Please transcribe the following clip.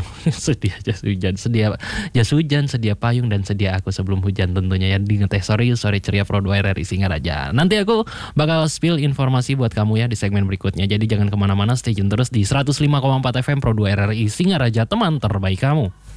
sedia jas hujan, sedia payung dan sedia aku sebelum hujan tentunya ya. Diinget sore ceria Pro 2 RRI Singaraja. Nanti aku bakal spill informasi buat kamu ya di segmen berikutnya. Jadi jangan kemana-mana, stay tune terus di 105,4 FM Pro 2 RRI Singaraja, teman terbaik kamu.